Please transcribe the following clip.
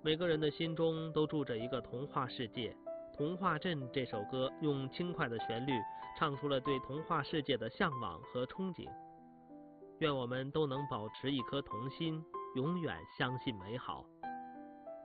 每个人的心中都住着一个童话世界。童话镇这首歌用轻快的旋律唱出了对童话世界的向往和憧憬。愿我们都能保持一颗童心，永远相信美好。